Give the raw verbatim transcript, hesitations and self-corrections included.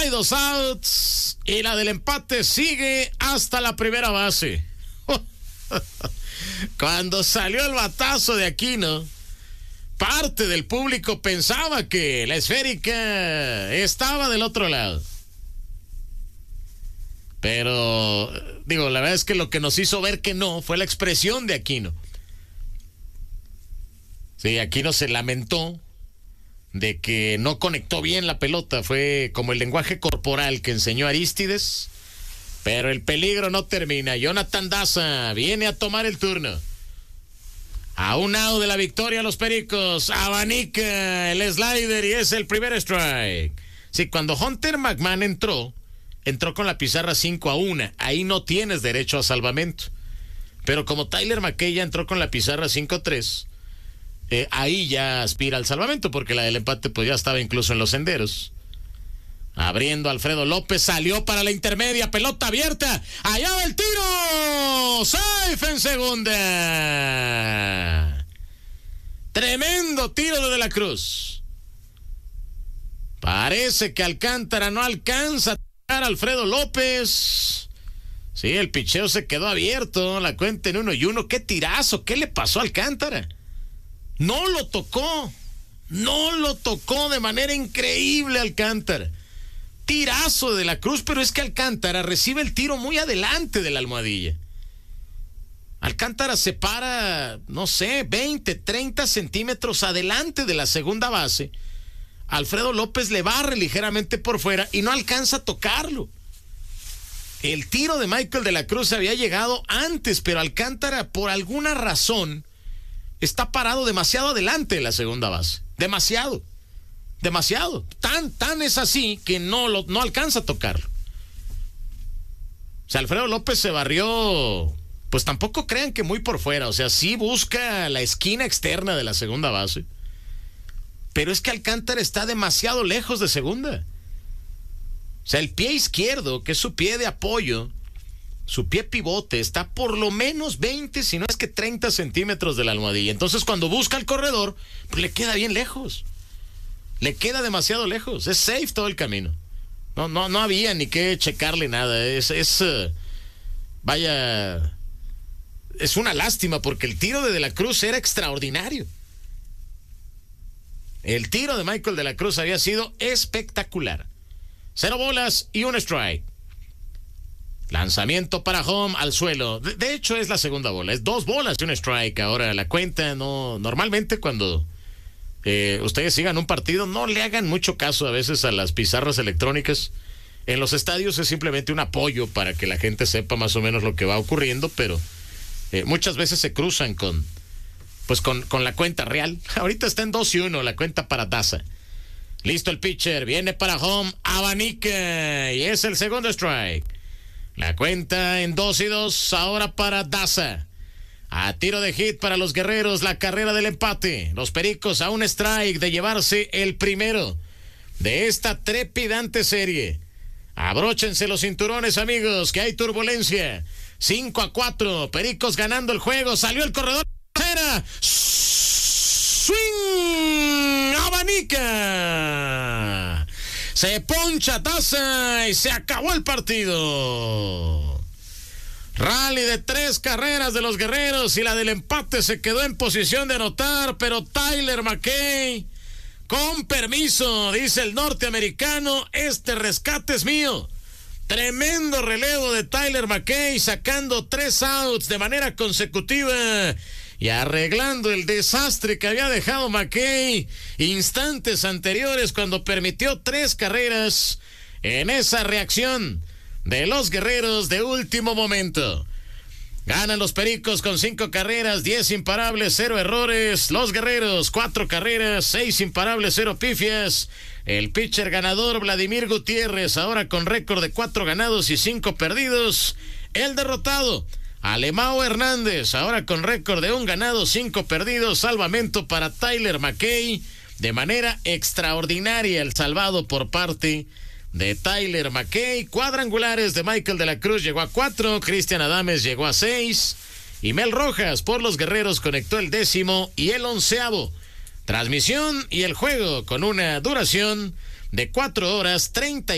Hay dos outs y la del empate sigue hasta la primera base. Cuando salió el batazo de Aquino, parte del público pensaba que la esférica estaba del otro lado. Pero, digo, la verdad es que lo que nos hizo ver que no fue la expresión de Aquino. Sí, Aquino se lamentó de que no conectó bien la pelota. Fue como el lenguaje corporal que enseñó Arístides. Pero el peligro no termina. Jonathan Daza viene a tomar el turno. A un out de la victoria los Pericos. Abanica el slider y es el primer strike. Sí, cuando Hunter McMahon entró, entró con la pizarra cinco a uno. Ahí no tienes derecho a salvamento. Pero como Tyler McKay ya entró con la pizarra cinco a tres, eh, ahí ya aspira al salvamento, porque la del empate pues ya estaba incluso en los senderos. Abriendo Alfredo López, salió para la intermedia, pelota abierta, allá va el tiro, safe en segunda. Tremendo tiro de De la Cruz. Parece que Alcántara no alcanza a tirar a Alfredo López. Sí, el picheo se quedó abierto, la cuenta en uno y uno. Qué tirazo, ¿qué le pasó a Alcántara? No lo tocó, no lo tocó de manera increíble Alcántara. Tirazo de De la Cruz, pero es que Alcántara recibe el tiro muy adelante de la almohadilla. Alcántara se para, no sé, veinte, treinta centímetros adelante de la segunda base. Alfredo López le barre ligeramente por fuera y no alcanza a tocarlo. El tiro de Michael De la Cruz había llegado antes, pero Alcántara, por alguna razón, está parado demasiado adelante de la segunda base. Demasiado. Demasiado. Tan, tan es así que no, lo, no alcanza a tocarlo. O sea, Alfredo López se barrió, pues tampoco crean que muy por fuera. O sea, sí busca la esquina externa de la segunda base. Pero es que Alcántara está demasiado lejos de segunda. O sea, el pie izquierdo, que es su pie de apoyo, su pie pivote, está por lo menos veinte, si no es que treinta centímetros de la almohadilla. Entonces, cuando busca el corredor, pues le queda bien lejos. Le queda demasiado lejos. Es safe todo el camino. No, no, no había ni que checarle nada. Es, es, uh, vaya, es una lástima porque el tiro de De la Cruz era extraordinario. El tiro de Michael De la Cruz había sido espectacular. Cero bolas y un strike. Lanzamiento para home al suelo. De, de hecho, es la segunda bola. Es dos bolas y un strike. Ahora la cuenta, no. Normalmente cuando eh, ustedes sigan un partido, no le hagan mucho caso a veces a las pizarras electrónicas. En los estadios es simplemente un apoyo para que la gente sepa más o menos lo que va ocurriendo, pero eh, muchas veces se cruzan con, pues con, con la cuenta real. Ahorita está en dos y uno la cuenta para Daza. Listo el pitcher, viene para home, abanica y es el segundo strike. La cuenta en dos y dos, ahora para Daza. A tiro de hit para los guerreros, la carrera del empate. Los Pericos a un strike de llevarse el primero de esta trepidante serie. Abróchense los cinturones, amigos, que hay turbulencia. cinco a cuatro, Pericos ganando el juego. Salió el corredor. Swing, abanica. Se poncha Daza y se acabó el partido. Rally de tres carreras de los guerreros y la del empate se quedó en posición de anotar, pero Tyler McKay, con permiso, dice el norteamericano, este rescate es mío. Tremendo relevo de Tyler McKay, sacando tres outs de manera consecutiva y arreglando el desastre que había dejado McKay instantes anteriores cuando permitió tres carreras en esa reacción de los guerreros de último momento. Ganan los Pericos con cinco carreras, diez imparables, cero errores. Los guerreros, cuatro carreras, seis imparables, cero pifias. El pitcher ganador, Vladimir Gutiérrez, ahora con récord de cuatro ganados y cinco perdidos. El derrotado, Alemão Hernández, ahora con récord de un ganado, cinco perdidos. Salvamento para Tyler McKay. De manera extraordinaria el salvado por parte de Tyler McKay. Cuadrangulares de Michael De la Cruz llegó a cuatro, Cristian Adames llegó a seis y Mel Rojas por los guerreros conectó el décimo y el onceavo. Transmisión y el juego con una duración de cuatro horas treinta y